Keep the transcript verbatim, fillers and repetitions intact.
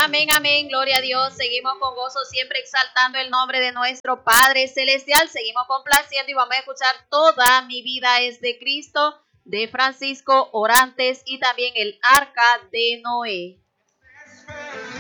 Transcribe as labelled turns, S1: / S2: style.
S1: Amén, amén, gloria a Dios. Seguimos con gozo, siempre exaltando el nombre de nuestro Padre Celestial. Seguimos complaciendo y vamos a escuchar Toda mi vida es de Cristo, de Francisco Orantes, y también el Arca de Noé.